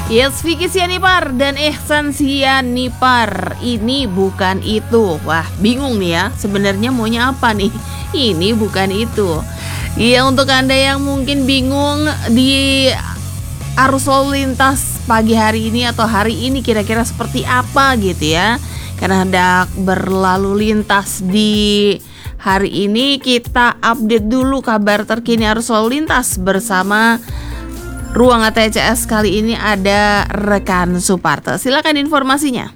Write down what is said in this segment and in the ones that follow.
Yes, Vicky Sianipar dan Ihsan Sianipar. Ini bukan itu. Wah, bingung nih ya. Sebenarnya maunya apa nih? Ini bukan itu. Iya, untuk Anda yang mungkin bingung di arus lalu lintas pagi hari ini atau hari ini kira-kira seperti apa gitu ya. Karena hendak berlalu lintas di hari ini, kita update dulu kabar terkini arus lalu lintas bersama Ruang ATCS. Kali ini ada rekan Suparto. Silakan informasinya.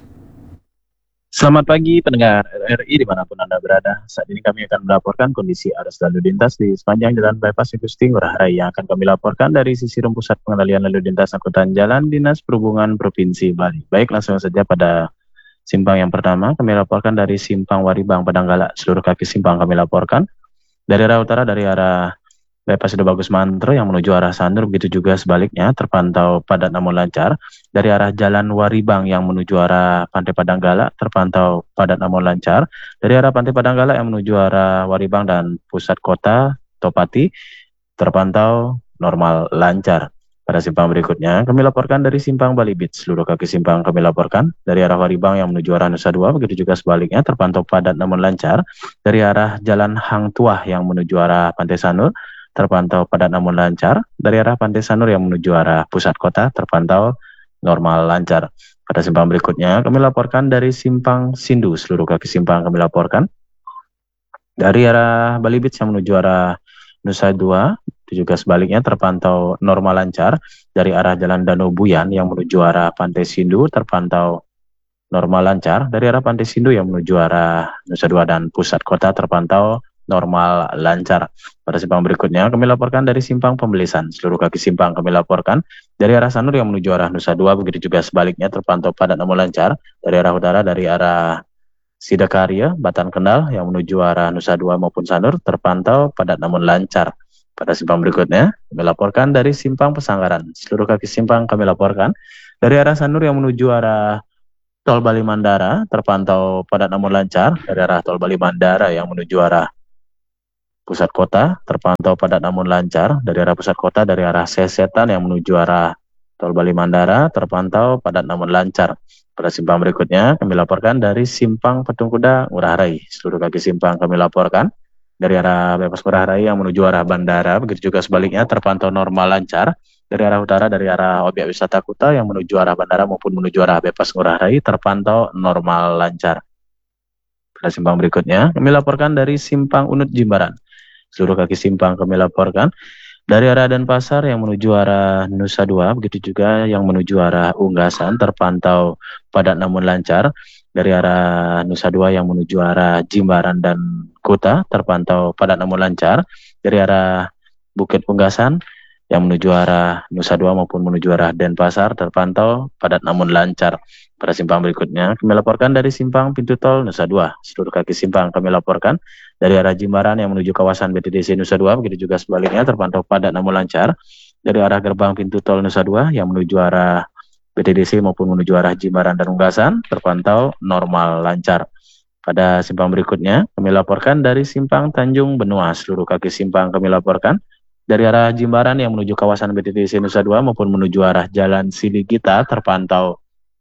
Selamat pagi pendengar RRI dimanapun Anda berada. Saat ini kami akan melaporkan kondisi arus lalu lintas di sepanjang Jalan Bypass Igusti Ngurah Rai yang akan kami laporkan dari sisi Pusat Pengendalian Lalu Lintas Angkutan Jalan Dinas Perhubungan Provinsi Bali. Baik, langsung saja pada simpang yang pertama kami laporkan dari simpang Waribang Padanggala. Seluruh kaki simpang kami laporkan dari arah utara, dari arah Bypass Sido Bagus Mantro yang menuju arah Sanur, begitu juga sebaliknya terpantau padat namun lancar. Dari arah Jalan Waribang yang menuju arah Pantai Padanggala terpantau padat namun lancar. Dari arah Pantai Padanggala yang menuju arah Waribang dan pusat kota Topati terpantau normal lancar. Pada simpang berikutnya kami laporkan dari simpang Bali Beach. Seluruh kaki simpang kami laporkan dari arah Waribang yang menuju arah Nusa Dua, begitu juga sebaliknya terpantau padat namun lancar. Dari arah Jalan Hang Tuah yang menuju arah Pantai Sanur terpantau padat namun lancar. Dari arah Pantai Sanur yang menuju arah pusat kota terpantau normal lancar. Pada simpang berikutnya kami laporkan dari simpang Sindu. Seluruh kaki simpang kami laporkan dari arah Bali Beach yang menuju arah Nusa Dua, itu juga sebaliknya terpantau normal lancar. Dari arah Jalan Danau Buyan yang menuju arah Pantai Sindu terpantau normal lancar. Dari arah Pantai Sindu yang menuju arah Nusa Dua dan pusat kota terpantau normal lancar. Pada simpang berikutnya kami laporkan dari simpang Pembelisan. Seluruh kaki simpang kami laporkan dari arah Sanur yang menuju arah Nusa Dua, begitu juga sebaliknya terpantau padat namun lancar. Dari arah utara, dari arah Sidakarya, Batan Kendal yang menuju arah Nusa Dua maupun Sanur terpantau padat namun lancar. Pada simpang berikutnya kami laporkan dari simpang Pesanggaran. Seluruh kaki simpang kami laporkan dari arah Sanur yang menuju arah Tol Bali Mandara terpantau padat namun lancar. Dari arah Tol Bali Mandara yang menuju arah pusat kota terpantau padat namun lancar. Dari arah pusat kota, dari arah Sesetan yang menuju arah Tol Bali Mandara terpantau padat namun lancar. Pada simpang berikutnya kami laporkan dari simpang Patung Kuda Ngurah Rai. Seluruh kaki simpang kami laporkan dari arah Bypass Ngurah Rai yang menuju arah bandara, begitu juga sebaliknya terpantau normal lancar. Dari arah utara, dari arah objek wisata Kuta yang menuju arah bandara maupun menuju arah Bypass Ngurah Rai terpantau normal lancar. Pada simpang berikutnya kami laporkan dari simpang Unut Jimbaran. Seluruh kaki simpang kami laporkan dari arah Denpasar yang menuju arah Nusa Dua, begitu juga yang menuju arah Unggasan terpantau padat namun lancar. Dari arah Nusa Dua yang menuju arah Jimbaran dan Kuta terpantau padat namun lancar. Dari arah Bukit Unggasan yang menuju arah Nusa Dua maupun menuju arah Denpasar terpantau padat namun lancar. Pada simpang berikutnya kami laporkan dari simpang pintu tol Nusa Dua. Seluruh kaki simpang kami laporkan dari arah Jimbaran yang menuju kawasan BTDC Nusa Dua, begitu juga sebaliknya terpantau padat namun lancar. Dari arah gerbang pintu tol Nusa Dua yang menuju arah BTDC maupun menuju arah Jimbaran dan Unggasan terpantau normal lancar. Pada simpang berikutnya kami laporkan dari simpang Tanjung Benua. Seluruh kaki simpang kami laporkan dari arah Jimbaran yang menuju kawasan BTDC Nusa Dua maupun menuju arah Jalan Siligita terpantau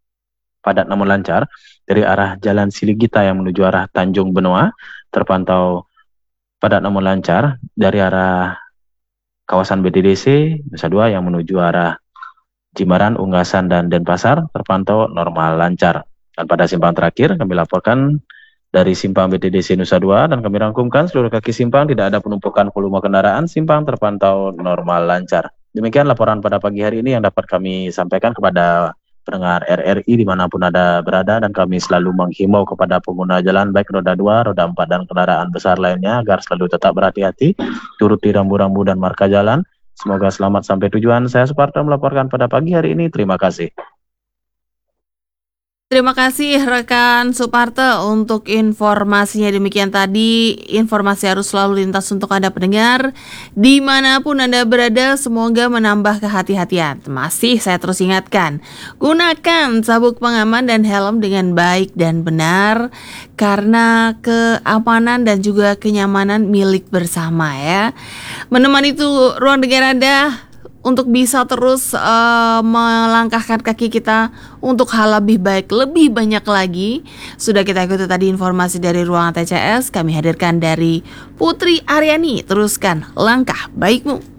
padat namun lancar. Dari arah Jalan Siligita yang menuju arah Tanjung Benua terpantau padat namun lancar. Dari arah kawasan BTDC Nusa Dua yang menuju arah Jimbaran, Unggasan, dan Denpasar terpantau normal lancar. Dan pada simpang terakhir kami laporkan dari simpang BTDC Nusa Dua dan kami rangkumkan seluruh kaki simpang tidak ada penumpukan volume kendaraan, simpang terpantau normal lancar. Demikian laporan pada pagi hari ini yang dapat kami sampaikan kepada pendengar RRI dimanapun Anda berada, dan kami selalu menghimbau kepada pengguna jalan baik roda 2, roda 4, dan kendaraan besar lainnya agar selalu tetap berhati-hati, turuti rambu-rambu dan marka jalan. Semoga selamat sampai tujuan. Saya Suparto melaporkan pada pagi hari ini. Terima kasih. Terima kasih rekan Suparto untuk informasinya. Demikian tadi informasi arus lalu lintas untuk Anda pendengar dimanapun Anda berada, semoga menambah kehati-hatian. Masih saya terus ingatkan, gunakan sabuk pengaman dan helm dengan baik dan benar karena keamanan dan juga kenyamanan milik bersama ya. Menemani itu ruang dengar Anda untuk bisa terus melangkahkan kaki kita untuk hal lebih baik, lebih banyak lagi. Sudah kita ikuti tadi informasi dari ruangan TCS, kami hadirkan dari Putri Aryani. Teruskan langkah baikmu.